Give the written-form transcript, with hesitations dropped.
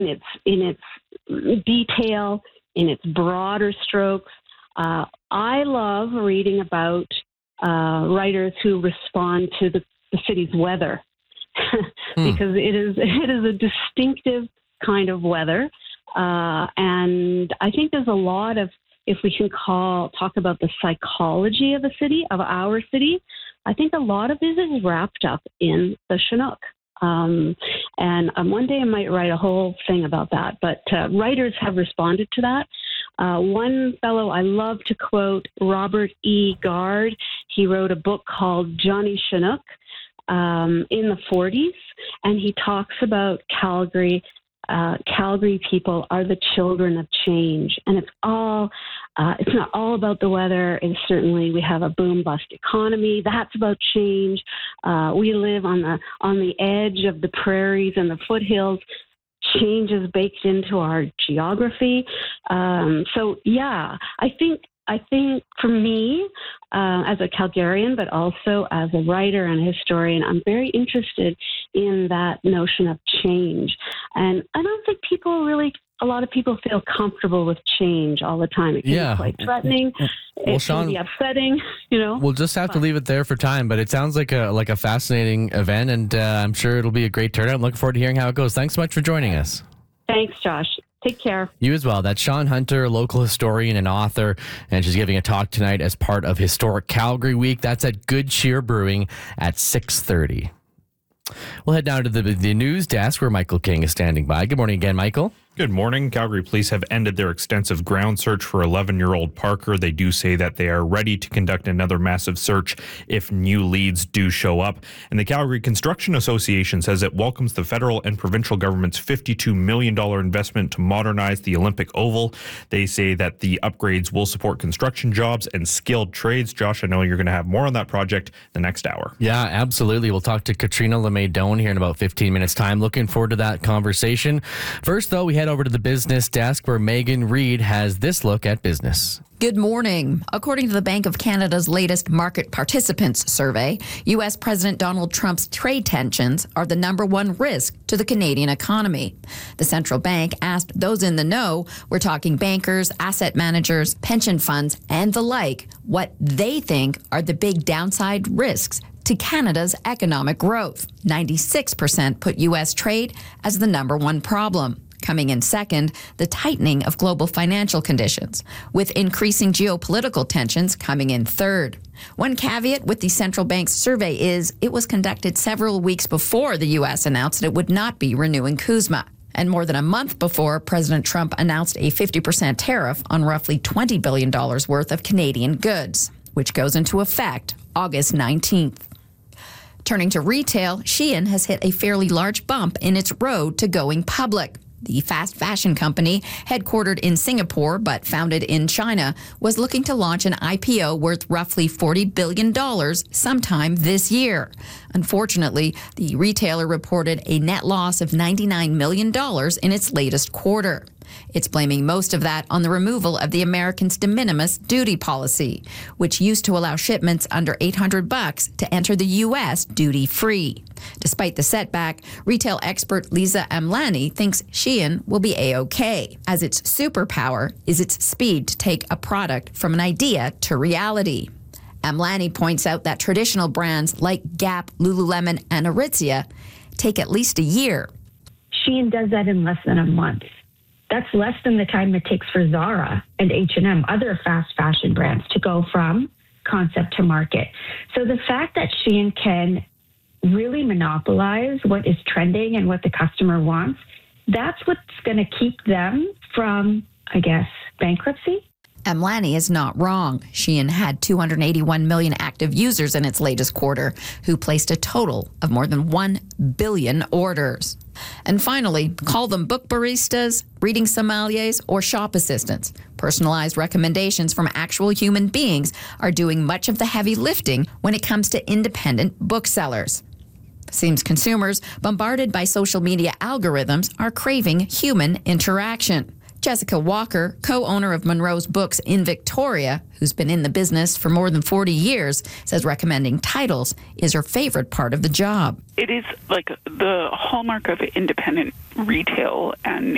its detail, in its broader strokes. I love reading about writers who respond to the city's weather because it is a distinctive kind of weather. And I think there's a lot of, if we can talk about the psychology of our city, I think a lot of it is wrapped up in the Chinook. And one day I might write a whole thing about that. But writers have responded to that. One fellow I love to quote, Robert E. Gard. He wrote a book called Johnny Chinook in the 40s, and he talks about Calgary. Calgary people are the children of change, and it's not all about the weather. And certainly we have a boom bust economy. That's about change. We live on the edge of the prairies and the foothills. Change is baked into our geography. So yeah, I think for me, as a Calgarian, but also as a writer and a historian, I'm very interested in that notion of change. And I don't think a lot of people feel comfortable with change all the time. It can be quite threatening. Well, it can be upsetting, We'll just have to leave it there for time, but it sounds like a fascinating event, and I'm sure it'll be a great turnout. I'm looking forward to hearing how it goes. Thanks so much for joining us. Thanks, Josh. Take care. You as well. That's Shawn Hunter, local historian and author, and she's giving a talk tonight as part of Historic Calgary Week. That's at Good Cheer Brewing at 6:30. We'll head down to the news desk where Michael King is standing by. Good morning again, Michael. Good morning. Calgary police have ended their extensive ground search for 11-year-old Parker. They do say that they are ready to conduct another massive search if new leads do show up. And the Calgary Construction Association says it welcomes the federal and provincial government's $52 million investment to modernize the Olympic Oval. They say that the upgrades will support construction jobs and skilled trades. Josh, I know you're going to have more on that project the next hour. Yeah, absolutely. We'll talk to Katrina LeMay-Doan here in about 15 minutes' time. Looking forward to that conversation. First, though, we head over to the business desk where Megan Reid has this look at business. Good morning. According to the Bank of Canada's latest market participants survey, U.S. President Donald Trump's trade tensions are the number one risk to the Canadian economy. The central bank asked those in the know, we're talking bankers, asset managers, pension funds, and the like, what they think are the big downside risks to Canada's economic growth. 96% put U.S. trade as the number one problem. Coming in second, the tightening of global financial conditions, with increasing geopolitical tensions coming in third. One caveat with the central bank's survey is it was conducted several weeks before the U.S. announced it would not be renewing CUSMA, and more than a month before President Trump announced a 50% tariff on roughly $20 billion worth of Canadian goods, which goes into effect August 19th. Turning to retail, Shein has hit a fairly large bump in its road to going public. The fast fashion company, headquartered in Singapore but founded in China, was looking to launch an IPO worth roughly $40 billion sometime this year. Unfortunately, the retailer reported a net loss of $99 million in its latest quarter. It's blaming most of that on the removal of the Americans' de minimis duty policy, which used to allow shipments under $800 to enter the U.S. duty-free. Despite the setback, retail expert Lisa Amlani thinks Shein will be A-OK, as its superpower is its speed to take a product from an idea to reality. Amlani points out that traditional brands like Gap, Lululemon, and Aritzia take at least a year. Shein does that in less than a month. That's less than the time it takes for Zara and H&M, other fast fashion brands, to go from concept to market. So the fact that Shein can really monopolize what is trending and what the customer wants, that's what's going to keep them from, I guess, bankruptcy. Amlani is not wrong. Shein had 281 million active users in its latest quarter, who placed a total of more than 1 billion orders. And finally, call them book baristas, reading sommeliers, or shop assistants. Personalized recommendations from actual human beings are doing much of the heavy lifting when it comes to independent booksellers. Seems consumers, bombarded by social media algorithms, are craving human interaction. Jessica Walker, co-owner of Monroe's Books in Victoria, who's been in the business for more than 40 years, says recommending titles is her favorite part of the job. It is like the hallmark of independent retail and